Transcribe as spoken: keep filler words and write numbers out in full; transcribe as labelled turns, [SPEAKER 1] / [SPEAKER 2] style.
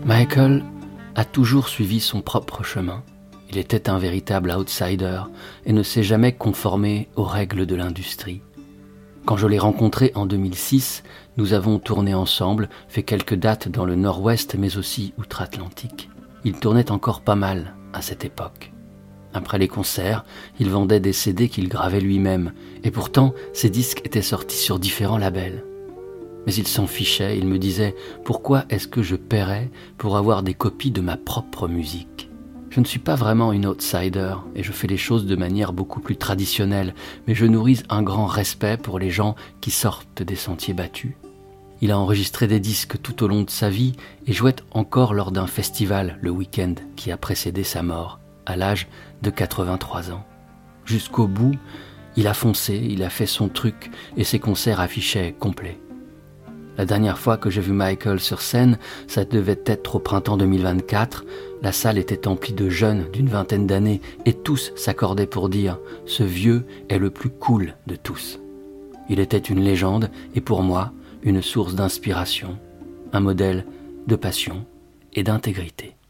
[SPEAKER 1] Michael a toujours suivi son propre chemin. Il était un véritable outsider et ne s'est jamais conformé aux règles de l'industrie. Quand je l'ai rencontré en deux mille six, nous avons tourné ensemble, fait quelques dates dans le nord-ouest mais aussi outre-Atlantique. Il tournait encore pas mal à cette époque. Après les concerts, il vendait des C D qu'il gravait lui-même et pourtant ses disques étaient sortis sur différents labels. Mais il s'en fichait, il me disait « Pourquoi est-ce que je paierais pour avoir des copies de ma propre musique ?» Je ne suis pas vraiment une outsider et je fais les choses de manière beaucoup plus traditionnelle, mais je nourris un grand respect pour les gens qui sortent des sentiers battus. Il a enregistré des disques tout au long de sa vie et jouait encore lors d'un festival le week-end qui a précédé sa mort, à l'âge de quatre-vingt-trois ans. Jusqu'au bout, il a foncé, il a fait son truc et ses concerts affichaient complets. La dernière fois que j'ai vu Michael sur scène, ça devait être au printemps deux mille vingt-quatre. La salle était emplie de jeunes d'une vingtaine d'années et tous s'accordaient pour dire « Ce vieux est le plus cool de tous ». Il était une légende et pour moi, une source d'inspiration, un modèle de passion et d'intégrité.